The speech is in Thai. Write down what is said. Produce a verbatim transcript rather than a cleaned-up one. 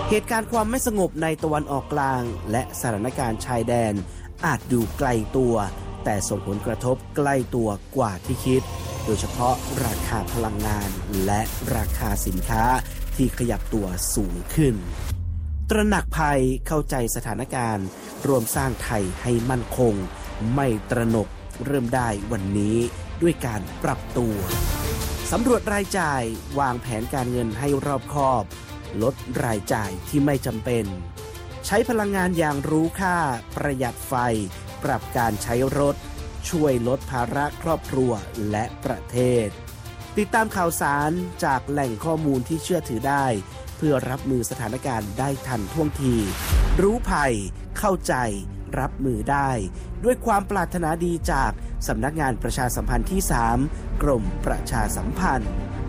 เหตุการณ์ความไม่สงบในตะวันออกกลางและสถานการณ์ชายแดนอาจดูไกลตัวแต่ส่งผลกระทบใกล้ตัวกว่าที่คิดโดยเฉพาะราคาพลังงานและราคาสินค้าที่ขยับตัวสูงขึ้นตระหนักภัยเข้าใจสถานการณ์รวมสร้างไทยให้มั่นคงไม่ตระหนกเริ่มได้วันนี้ด้วยการปรับตัวสำรวจรายจ่ายวางแผนการเงินให้รอบคอบลดรายจ่ายที่ไม่จำเป็นใช้พลังงานอย่างรู้ค่าประหยัดไฟปรับการใช้รถช่วยลดภาระครอบครัวและประเทศติดตามข่าวสารจากแหล่งข้อมูลที่เชื่อถือได้เพื่อรับมือสถานการณ์ได้ทันท่วงทีรู้ภัยเข้าใจรับมือได้ด้วยความปรารถนาดีจากสำนักงานประชาสัมพันธ์ที่สามกรมประชาสัมพันธ์